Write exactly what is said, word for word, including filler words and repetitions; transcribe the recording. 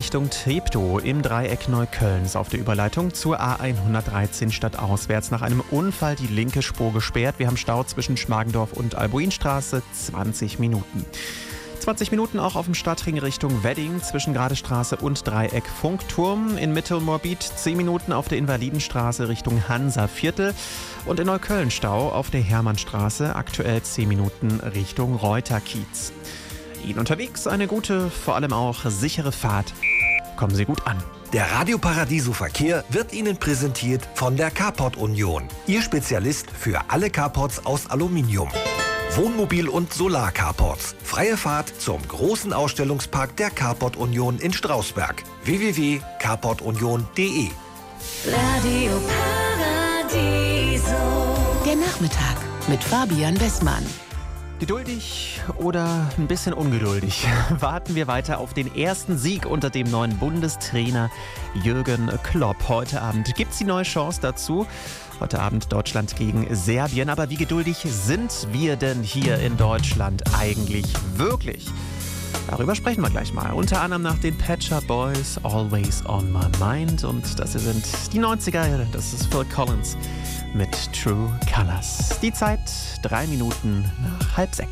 Richtung Treptow im Dreieck Neukölln auf der Überleitung zur A hundertdreizehn stadtauswärts. Nach einem Unfall die linke Spur gesperrt. Wir haben Stau zwischen Schmargendorf und Albuinstraße, zwanzig Minuten. zwanzig Minuten auch auf dem Stadtring Richtung Wedding zwischen Gradestraße und Dreieck Funkturm. In Mittelmorbid zehn Minuten auf der Invalidenstraße Richtung Hansaviertel. Und in Neukölln Stau auf der Hermannstraße, aktuell zehn Minuten Richtung Reuterkiez. Ihnen unterwegs eine gute, vor allem auch sichere Fahrt. Kommen Sie gut an. Der Radio Paradiso Verkehr wird Ihnen präsentiert von der Carport Union. Ihr Spezialist für alle Carports aus Aluminium. Wohnmobil- und Solar-Carports. Freie Fahrt zum großen Ausstellungspark der Carport Union in Strausberg. w w w punkt carport union punkt d e Radio Paradiso. Der Nachmittag mit Fabian Bessmann. Geduldig oder ein bisschen ungeduldig warten wir weiter auf den ersten Sieg unter dem neuen Bundestrainer Jürgen Klopp. Heute Abend gibt es die neue Chance dazu. Heute Abend Deutschland gegen Serbien. Aber wie geduldig sind wir denn hier in Deutschland eigentlich wirklich? Darüber sprechen wir gleich mal. Unter anderem nach den Pet Shop Boys, Always on My Mind. Und das hier sind die neunziger, das ist Phil Collins mit True Colors. Die Zeit drei Minuten nach halb sechs.